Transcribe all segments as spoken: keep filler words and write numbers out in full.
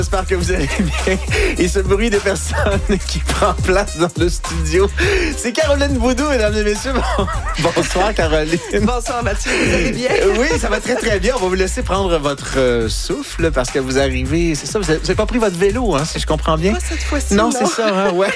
J'espère que vous allez bien. Et ce bruit de personnes qui prend place dans le studio, c'est Caroline Boudou, mesdames et messieurs. Bonsoir, Caroline. Bonsoir, Mathieu. Vous allez bien? Oui, ça va très, très bien. On va vous laisser prendre votre euh, souffle parce que vous arrivez... C'est ça, vous n'avez pas pris votre vélo, hein, si je comprends bien? Pas cette fois-ci, non. non, c'est ça, hein, ouais.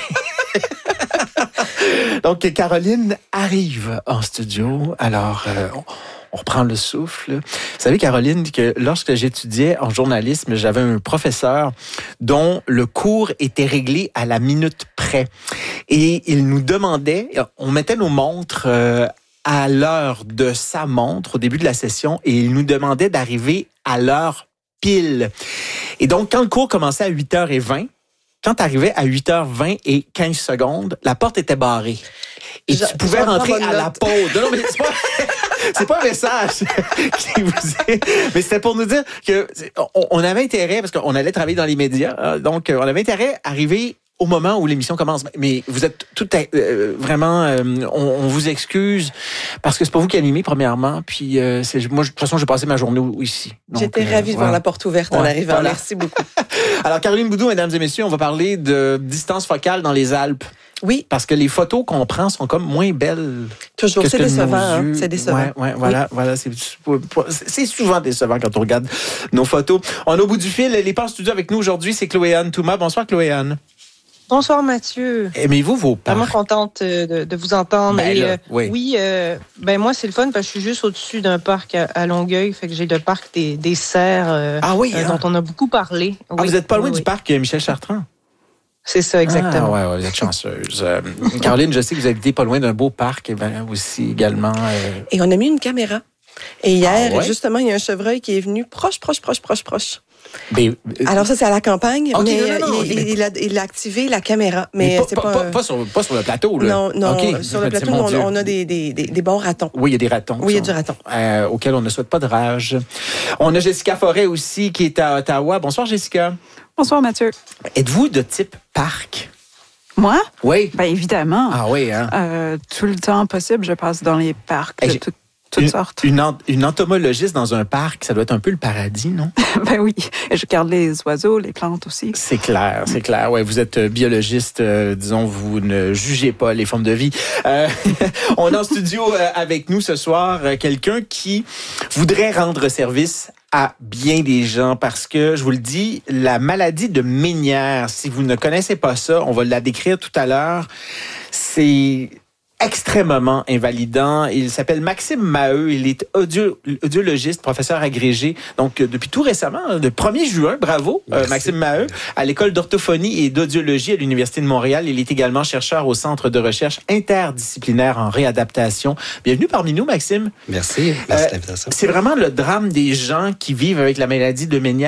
Donc, Caroline arrive en studio. Alors, euh, on, on reprend le souffle. Vous savez, Caroline, que lorsque j'étudiais en journalisme, j'avais un professeur dont le cours était réglé à la minute près. Et il nous demandait, on mettait nos montres euh, à l'heure de sa montre au début de la session et il nous demandait d'arriver à l'heure pile. Et donc, quand le cours commençait à huit heures vingt, quand tu arrivais à huit heures vingt et quinze secondes, la porte était barrée. Et je, tu pouvais rentrer à la pause. Non, non, mais c'est pas, c'est pas un message qui vous est... Mais c'était pour nous dire que on, on avait intérêt, parce qu'on allait travailler dans les médias, donc on avait intérêt à arriver au moment où l'émission commence. Mais vous êtes tout euh, vraiment... Euh, on, on vous excuse parce que c'est pas vous qui animez, premièrement. Puis euh, c'est, moi, de toute façon, j'ai passé ma journée ici. Donc, J'étais euh, ravie de voilà. voir la porte ouverte en ouais, arrivant. Voilà. Merci beaucoup. Alors, Caroline Boudou, mesdames et messieurs, on va parler de distance focale dans les Alpes. Oui. Parce que les photos qu'on prend sont comme moins belles. Toujours, que c'est que décevant. Hein? C'est décevant. Ouais, ouais, voilà, oui. voilà. C'est, c'est souvent décevant quand on regarde nos photos. On est au bout du fil. Elle est pas en studio avec nous aujourd'hui. C'est Chloé-Anne Touma. Bonsoir, Chloé-Anne. Bonsoir Mathieu. Aimez-vous vos parcs? Vraiment contente de, de vous entendre. Ben Et, là, euh, oui. Oui, euh, ben moi c'est le fun parce que je suis juste au-dessus d'un parc à, à Longueuil, fait que j'ai le parc des, des Cerfs euh, ah oui, euh, hein? dont on a beaucoup parlé. Ah, oui, vous n'êtes pas loin oui, du oui. parc Michel Chartrand? C'est ça, exactement. Ah, ouais, ouais, vous êtes chanceuse. euh, Caroline, je sais que vous habitez pas loin d'un beau parc et ben, aussi également. Euh... Et on a mis une caméra. Et hier, ah, ouais? justement, il y a un chevreuil qui est venu proche, proche, proche, proche, proche. Mais, euh... Alors ça, c'est à la campagne, okay, mais non, non, non, il, mais... il, a, il a activé la caméra. Mais, mais pas, c'est pas, pas, pas, pas, sur, pas sur le plateau, là. Non, non. Okay. Sur le plateau, on, on a des, des, des, des bons ratons. Oui, il y a des ratons. Oui, il y a du raton. Euh, auxquels on ne souhaite pas de rage. On a Jessica Forêt aussi, qui est à Ottawa. Bonsoir, Jessica. Bonsoir, Mathieu. Êtes-vous de type parc? Moi? Oui. Bien, évidemment. Ah oui, hein? Euh, tout le temps possible, je passe dans les parcs hey, de tout, toutes une, sortes. Une, une entomologiste dans un parc, ça doit être un peu le paradis, non? Ben oui. Et je garde les oiseaux, les plantes aussi. C'est clair, c'est clair. Ouais, vous êtes biologiste, euh, disons, vous ne jugez pas les formes de vie. Euh, on a en studio euh, avec nous ce soir euh, quelqu'un qui voudrait rendre service à bien des gens parce que, je vous le dis, la maladie de Ménière, si vous ne connaissez pas ça, on va la décrire tout à l'heure, c'est extrêmement invalidant. Il s'appelle Maxime Maheu. Il est audio, audiologiste, professeur agrégé. Donc, depuis tout récemment, le premier juin, bravo, euh, Maxime Maheu, à l'école d'orthophonie et d'audiologie à l'Université de Montréal. Il est également chercheur au Centre de recherche interdisciplinaire en réadaptation. Bienvenue parmi nous, Maxime. Merci. Merci euh, de l'invitation. C'est vraiment le drame des gens qui vivent avec la maladie de Ménière.